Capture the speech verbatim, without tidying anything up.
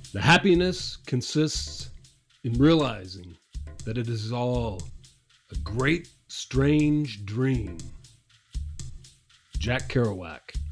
The happiness consists in realizing that it is all a great, strange dream. Jack Kerouac.